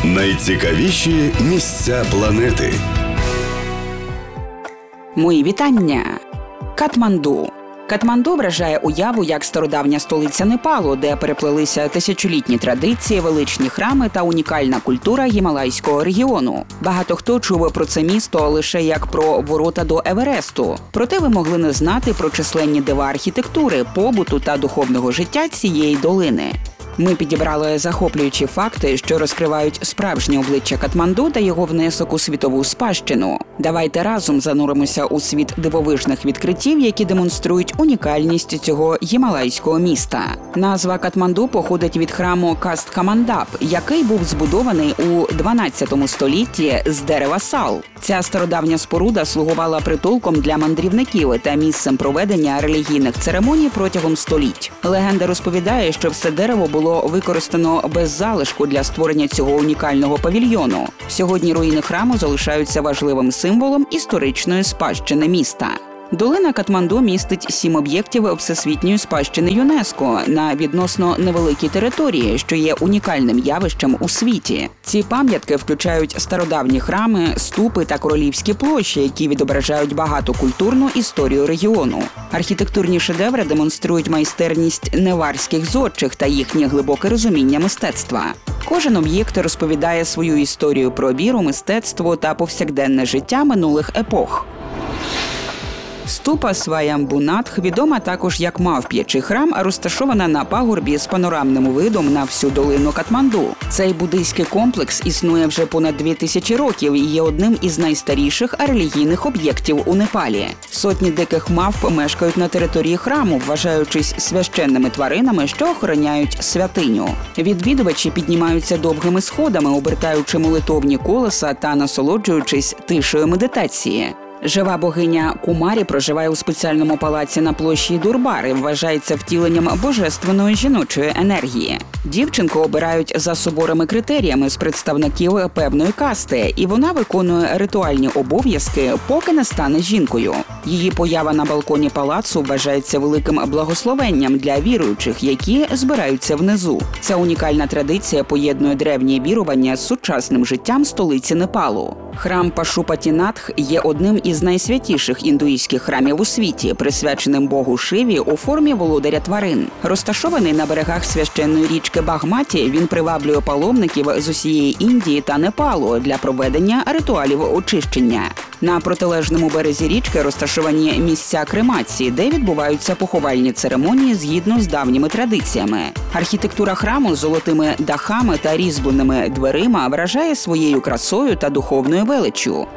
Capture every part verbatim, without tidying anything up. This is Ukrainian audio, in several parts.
Найцікавіші місця планети. Мої вітання! Катманду. Катманду вражає уяву як стародавня столиця Непалу, де переплелися тисячолітні традиції, величні храми та унікальна культура гімалайського регіону. Багато хто чув про це місто лише як про ворота до Евересту. Проте ви могли не знати про численні дива архітектури, побуту та духовного життя цієї долини. Ми підібрали захоплюючі факти, що розкривають справжнє обличчя Катманду та його внесок у світову спадщину. Давайте разом зануримося у світ дивовижних відкриттів, які демонструють унікальність цього гімалайського міста. Назва Катманду походить від храму Кастхамандап, який був збудований у дванадцятому столітті з дерева сал. Ця стародавня споруда слугувала притулком для мандрівників та місцем проведення релігійних церемоній протягом століть. Легенда розповідає, що все дерево було використано без залишку для створення цього унікального павільйону. Сьогодні руїни храму залишаються важливим символом історичної спадщини міста. Долина Катманду містить сім об'єктів всесвітньої спадщини ЮНЕСКО на відносно невеликій території, що є унікальним явищем у світі. Ці пам'ятки включають стародавні храми, ступи та королівські площі, які відображають багатокультурну історію регіону. Архітектурні шедеври демонструють майстерність неварських зодчих та їхнє глибоке розуміння мистецтва. Кожен об'єкт розповідає свою історію про віру, мистецтво та повсякденне життя минулих епох. Ступа Сваямбунатх відома також як мавп'ячий храм, розташована на пагорбі з панорамним видом на всю долину Катманду. Цей буддийський комплекс існує вже понад дві тисячі років і є одним із найстаріших релігійних об'єктів у Непалі. Сотні диких мавп мешкають на території храму, вважаючись священними тваринами, що охороняють святиню. Відвідувачі піднімаються довгими сходами, обертаючи молитовні колеса та насолоджуючись тишею медитації. Жива богиня Кумарі проживає у спеціальному палаці на площі Дурбар і вважається втіленням божественної жіночої енергії. Дівчинку обирають за суворими критеріями з представників певної касти, і вона виконує ритуальні обов'язки, поки не стане жінкою. Її поява на балконі палацу вважається великим благословенням для віруючих, які збираються внизу. Ця унікальна традиція поєднує древні вірування з сучасним життям столиці Непалу. Храм Пашупатінатх є одним із найсвятіших індуїзьких храмів у світі, присвяченим богу Шиві у формі володаря тварин. Розташований на берегах священної річки Багматі, він приваблює паломників з усієї Індії та Непалу для проведення ритуалів очищення. На протилежному березі річки розташовані місця кремації, де відбуваються поховальні церемонії згідно з давніми традиціями. Архітектура храму з золотими дахами та різьбленими дверима вражає своєю красою та духовною величчю.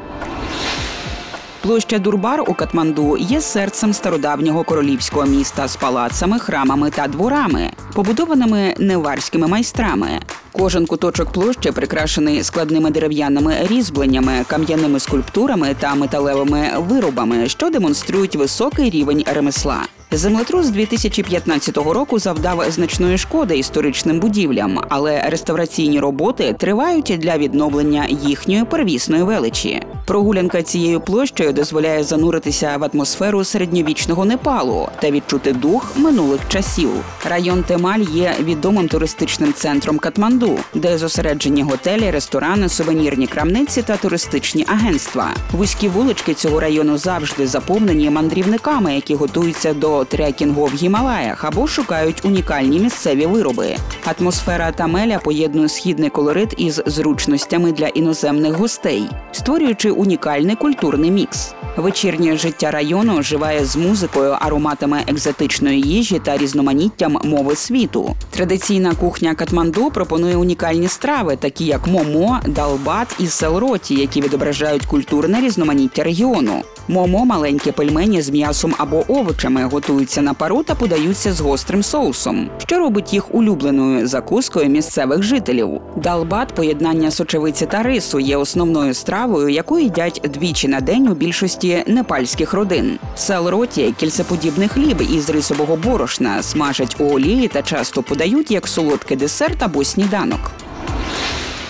Площа Дурбар у Катманду є серцем стародавнього королівського міста з палацами, храмами та дворами, побудованими неварськими майстрами. Кожен куточок площі прикрашений складними дерев'яними різьбленнями, кам'яними скульптурами та металевими виробами, що демонструють високий рівень ремесла. Землетрус дві тисячі п'ятнадцятого року завдав значної шкоди історичним будівлям, але реставраційні роботи тривають для відновлення їхньої первісної величі. Прогулянка цією площею дозволяє зануритися в атмосферу середньовічного Непалу та відчути дух минулих часів. Район Темаль є відомим туристичним центром Катманду, де зосереджені готелі, ресторани, сувенірні крамниці та туристичні агентства. Вузькі вулички цього району завжди заповнені мандрівниками, які готуються до трекінгу в Гімалаях або шукають унікальні місцеві вироби. Атмосфера Тамеля поєднує східний колорит із зручностями для іноземних гостей, створюючи унікальний культурний мікс. Вечірнє життя району оживає з музикою, ароматами екзотичної їжі та різноманіттям мови світу. Традиційна кухня Катманду пропонує унікальні страви, такі як момо, далбат і селроті, які відображають культурне різноманіття регіону. Момо – маленькі пельмені з м'ясом або овочами, готуються на пару та подаються з гострим соусом, що робить їх улюбленою закускою місцевих жителів. Далбат – поєднання сочевиці та рису, є основною стравою, яку їдять двічі на день у більшості непальських родин. Селроті – кільцеподібний хліб із рисового борошна, смажать у олії та часто подають як солодкий десерт або сніданок.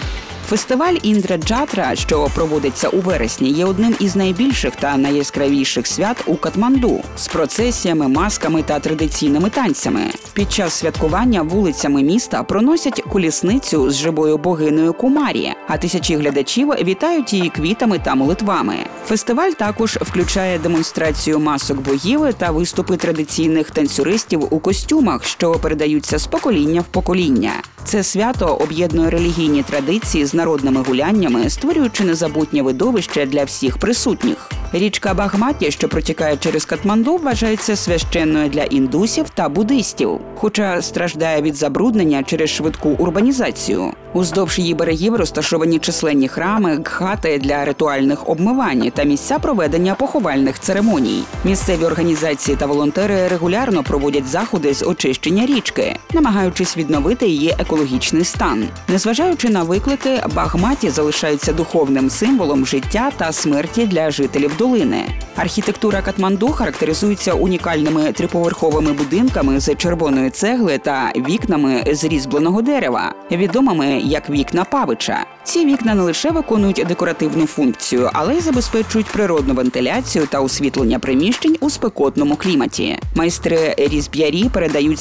Фестиваль Індраджатра, що проводиться у вересні, є одним із найбільших та найяскравіших свят у Катманду з процесіями, масками та традиційними танцями. Під час святкування вулицями міста проносять колісницю з живою богинею Кумарі, а тисячі глядачів вітають її квітами та молитвами. Фестиваль також включає демонстрацію масок богів та виступи традиційних танцюристів у костюмах, що передаються з покоління в покоління. Це свято об'єднує релігійні традиції з народними гуляннями, створюючи незабутнє видовище для всіх присутніх. Річка Багматі, що протікає через Катманду, вважається священною для індусів та буддистів, хоча страждає від забруднення через швидку урбанізацію. Уздовж її берегів розташовані численні храми, гхати для ритуальних обмивань та місця проведення поховальних церемоній. Місцеві організації та волонтери регулярно проводять заходи з очищення річки, намагаючись відновити її екологічний стан. Незважаючи на виклики, Багматі залишається духовним символом життя та смерті для жителів долини. Архітектура Катманду характеризується унікальними триповерховими будинками з червоної цегли та вікнами з різьбленого дерева, відомими як вікна Павича. Ці вікна не лише виконують декоративну функцію, але й забезпечують природну вентиляцію та освітлення приміщень у спекотному кліматі. Майстри різб'ярі передають